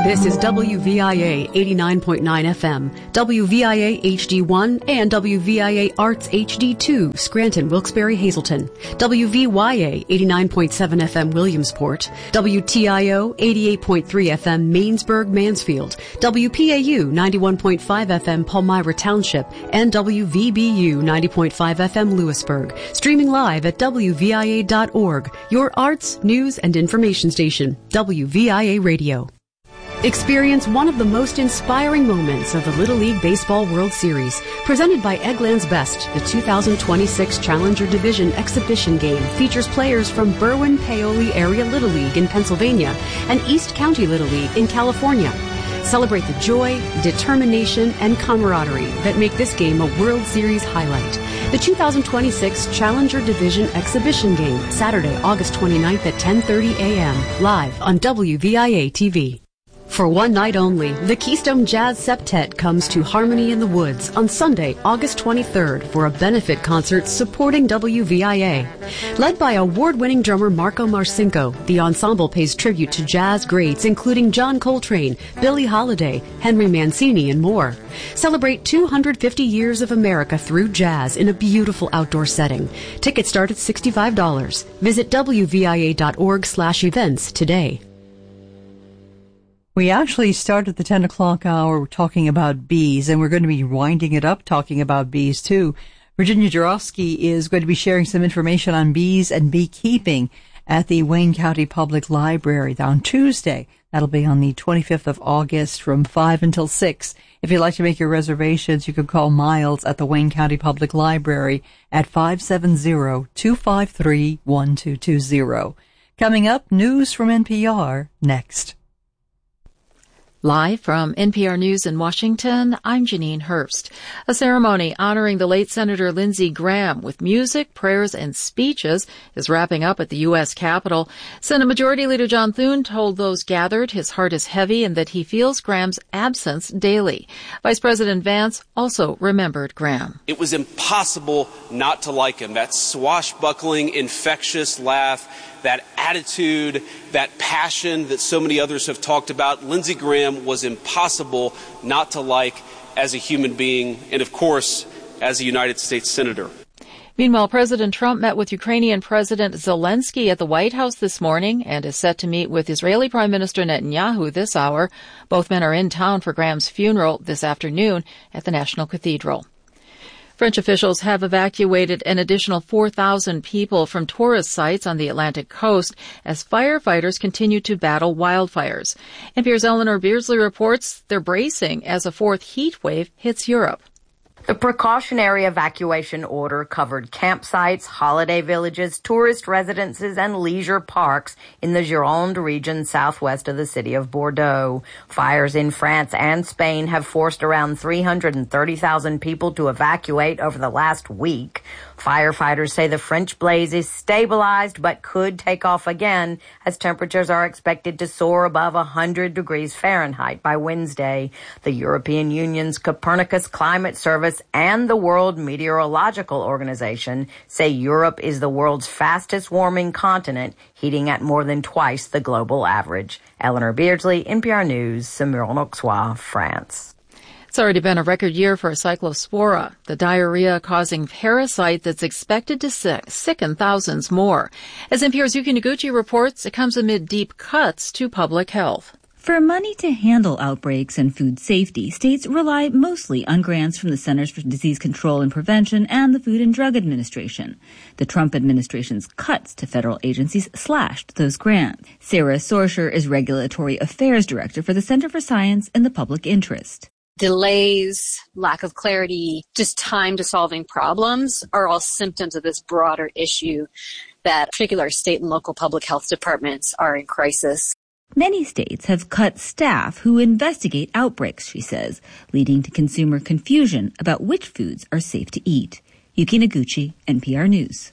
This is WVIA 89.9 FM, WVIA HD1, and WVIA Arts HD2, Scranton, Wilkes-Barre, Hazleton, WVYA 89.7 FM, Williamsport, WTIO 88.3 FM, Mainsburg, Mansfield, WPAU 91.5 FM, Palmyra Township, and WVBU 90.5 FM, Lewisburg. Streaming live at WVIA.org, your arts, news, and information station, WVIA Radio. Experience one of the most inspiring moments of the Little League Baseball World Series, presented by Eggland's Best. The 2026 Challenger Division exhibition game features players from Berwyn-Paoli Area Little League in Pennsylvania and East County Little League in California. Celebrate the joy, determination, and camaraderie that make this game a World Series highlight. The 2026 Challenger Division exhibition game, Saturday, August 29th at 10:30 a.m., live on WVIA TV. For one night only, the Keystone Jazz Septet comes to Harmony in the Woods on Sunday, August 23rd for a benefit concert supporting WVIA. Led by award-winning drummer Marco Marcinko, the ensemble pays tribute to jazz greats including John Coltrane, Billie Holiday, Henry Mancini, and more. Celebrate 250 years of America through jazz in a beautiful outdoor setting. Tickets start at $65. Visit WVIA.org/events today. We actually started the 10 o'clock hour talking about bees, and we're going to be winding it up talking about bees, too. Virginia Jarofsky is going to be sharing some information on bees and beekeeping at the Wayne County Public Library on Tuesday. That'll be on the 25th of August from 5 until 6. If you'd like to make your reservations, you can call Miles at the Wayne County Public Library at 570-253-1220. Coming up, news from NPR next. Live from NPR News in Washington, I'm Janine Herbst. A ceremony honoring the late Senator Lindsey Graham with music, prayers, and speeches is wrapping up at the U.S. Capitol. Senate Majority Leader John Thune told those gathered his heart is heavy and that he feels Graham's absence daily. Vice President Vance also remembered Graham. It was impossible not to like him. That swashbuckling, infectious laugh, that attitude, that passion that so many others have talked about. Lindsey Graham was impossible not to like as a human being and, of course, as a United States Senator. Meanwhile, President Trump met with Ukrainian President Zelensky at the White House this morning and is set to meet with Israeli Prime Minister Netanyahu this hour. Both men are in town for Graham's funeral this afternoon at the National Cathedral. French officials have evacuated an additional 4,000 people from tourist sites on the Atlantic coast as firefighters continue to battle wildfires. NPR's Eleanor Beardsley reports they're bracing as a fourth heat wave hits Europe. The precautionary evacuation order covered campsites, holiday villages, tourist residences, and leisure parks in the Gironde region southwest of the city of Bordeaux. Fires in France and Spain have forced around 330,000 people to evacuate over the last week. Firefighters say the French blaze is stabilized but could take off again as temperatures are expected to soar above 100 degrees Fahrenheit by Wednesday. The European Union's Copernicus Climate Service and the World Meteorological Organization say Europe is the world's fastest warming continent, heating at more than twice the global average. Eleanor Beardsley, NPR News, Saumur-en-Auxois, France. It's already been a record year for Cyclospora, the diarrhea-causing parasite that's expected to sicken thousands more. As NPR's Yuki Noguchi reports, it comes amid deep cuts to public health. For money to handle outbreaks and food safety, states rely mostly on grants from the Centers for Disease Control and Prevention and the Food and Drug Administration. The Trump administration's cuts to federal agencies slashed those grants. Sarah Sorsher is Regulatory Affairs Director for the Center for Science and the Public Interest. Delays, lack of clarity, just time to solving problems are all symptoms of this broader issue that particular state and local public health departments are in crisis. Many states have cut staff who investigate outbreaks, she says, leading to consumer confusion about which foods are safe to eat. Yuki Noguchi, NPR News.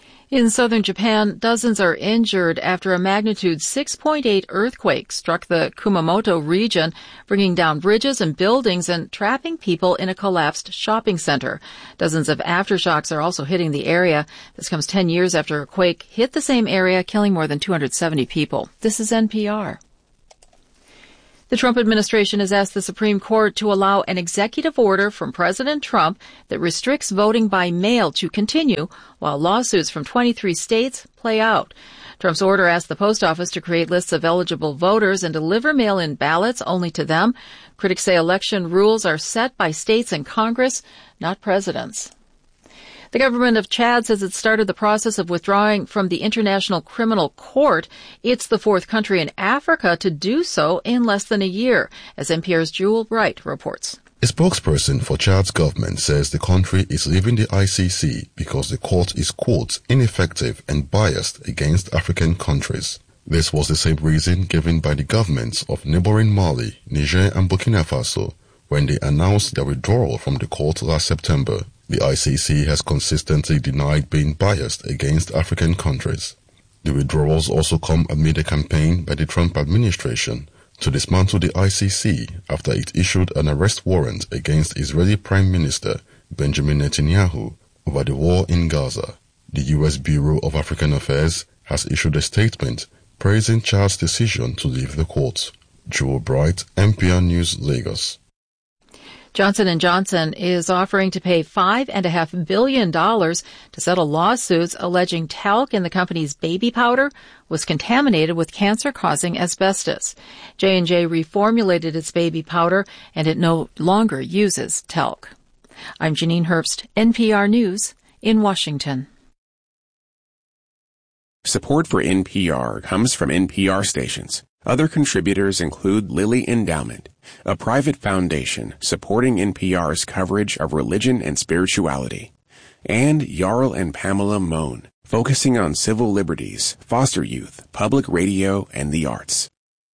In southern Japan, dozens are injured after a magnitude 6.8 earthquake struck the Kumamoto region, bringing down bridges and buildings and trapping people in a collapsed shopping center. Dozens of aftershocks are also hitting the area. This comes 10 years after a quake hit the same area, killing more than 270 people. This is NPR. The Trump administration has asked the Supreme Court to allow an executive order from President Trump that restricts voting by mail to continue while lawsuits from 23 states play out. Trump's order asked the post office to create lists of eligible voters and deliver mail-in ballots only to them. Critics say election rules are set by states and Congress, not presidents. The government of Chad says it started the process of withdrawing from the International Criminal Court. It's the fourth country in Africa to do so in less than a year, as NPR's Jewel Wright reports. A spokesperson for Chad's government says the country is leaving the ICC because the court is, quote, ineffective and biased against African countries. This was the same reason given by the governments of neighboring Mali, Niger and Burkina Faso when they announced their withdrawal from the court last September. The ICC has consistently denied being biased against African countries. The withdrawals also come amid a campaign by the Trump administration to dismantle the ICC after it issued an arrest warrant against Israeli Prime Minister Benjamin Netanyahu over the war in Gaza. The U.S. Bureau of African Affairs has issued a statement praising Chad's decision to leave the court. Joe Bright, NPR News, Lagos. Johnson & Johnson is offering to pay $5.5 billion to settle lawsuits alleging talc in the company's baby powder was contaminated with cancer-causing asbestos. J&J reformulated its baby powder, and it no longer uses talc. I'm Janine Herbst, NPR News in Washington. Support for NPR comes from NPR stations. Other contributors include Lilly Endowment, a private foundation supporting NPR's coverage of religion and spirituality, and Jarl and Pamela Mohn, focusing on civil liberties, foster youth, public radio, and the arts.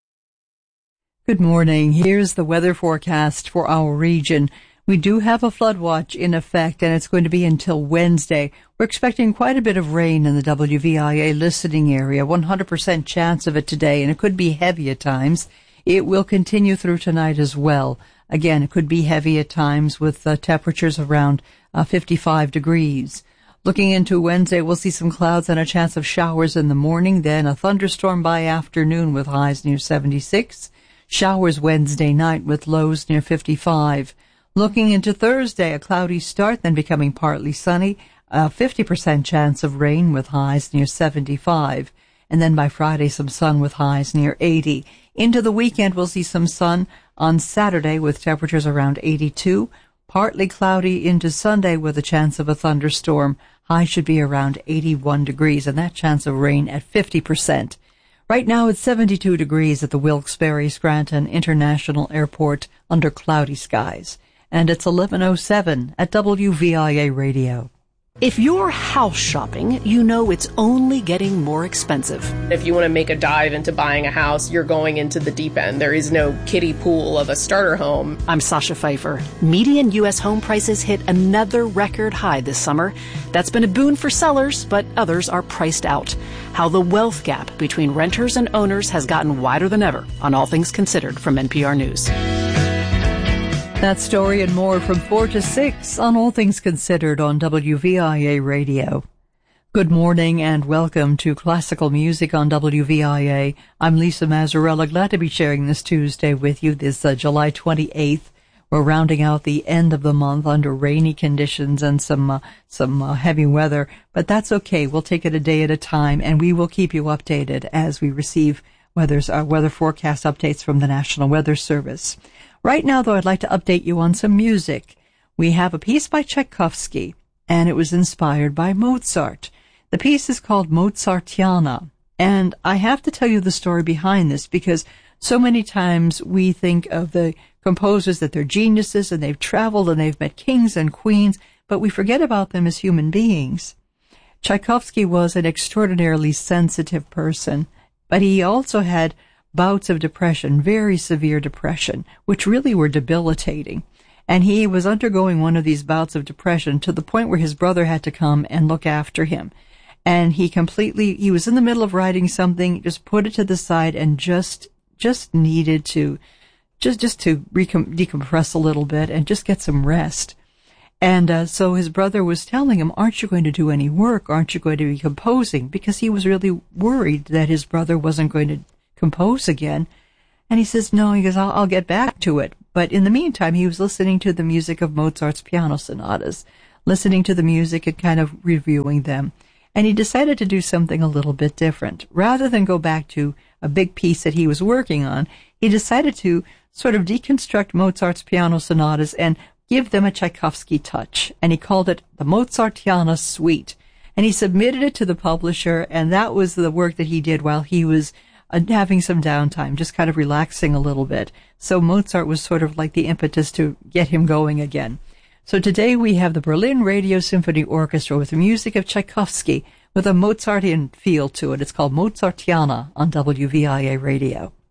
Good morning. Here's the weather forecast for our region. We do have a flood watch in effect, and it's going to be until Wednesday. We're expecting quite a bit of rain in the WVIA listening area, 100% chance of it today, and it could be heavy at times. It will continue through tonight as well. Again, it could be heavy at times with temperatures around 55 degrees. Looking into Wednesday, we'll see some clouds and a chance of showers in the morning, then a thunderstorm by afternoon with highs near 76. Showers Wednesday night with lows near 55. Looking into Thursday, a cloudy start, then becoming partly sunny, a 50% chance of rain with highs near 75. And then by Friday, some sun with highs near 80. Into the weekend, we'll see some sun on Saturday with temperatures around 82. Partly cloudy into Sunday with a chance of a thunderstorm. High should be around 81 degrees, and that chance of rain at 50%. Right now, it's 72 degrees at the Wilkes-Barre Scranton International Airport under cloudy skies. And it's 11:07 at WVIA Radio. If you're house shopping, you know it's only getting more expensive. If you want to make a dive into buying a house, you're going into the deep end. There is no kiddie pool of a starter home. I'm Sasha Pfeiffer. Median U.S. home prices hit another record high this summer. That's been a boon for sellers, but others are priced out. How the wealth gap between renters and owners has gotten wider than ever on All Things Considered from NPR News. That story and more from 4 to 6 on All Things Considered on WVIA Radio. Good morning and welcome to Classical Music on WVIA. I'm Lisa Mazzarella, glad to be sharing this Tuesday with you, this July 28th. We're rounding out the end of the month under rainy conditions and some heavy weather, but that's okay. We'll take it a day at a time, and we will keep you updated as we receive weather forecast updates from the National Weather Service. Right now, though, I'd like to update you on some music. We have a piece by Tchaikovsky, and it was inspired by Mozart. The piece is called Mozartiana, and I have to tell you the story behind this because so many times we think of the composers that they're geniuses and they've traveled and they've met kings and queens, but we forget about them as human beings. Tchaikovsky was an extraordinarily sensitive person, but he also had bouts of depression, very severe depression, which really were debilitating. And he was undergoing one of these bouts of depression to the point where his brother had to come and look after him. And he was in the middle of writing something, just put it to the side and just needed to, just to decompress a little bit and just get some rest. And so his brother was telling him, aren't you going to do any work? Aren't you going to be composing? Because he was really worried that his brother wasn't going to compose again. And he says, no, he goes, I'll get back to it. But in the meantime, he was listening to the music of Mozart's piano sonatas, listening to the music and kind of reviewing them. And he decided to do something a little bit different. Rather than go back to a big piece that he was working on, he decided to sort of deconstruct Mozart's piano sonatas and give them a Tchaikovsky touch. And he called it the Mozartiana Suite. And he submitted it to the publisher, and that was the work that he did while he was having some downtime, just kind of relaxing a little bit. So Mozart was sort of like the impetus to get him going again. So today we have the Berlin Radio Symphony Orchestra with the music of Tchaikovsky with a Mozartian feel to it. It's called Mozartiana on WVIA Radio.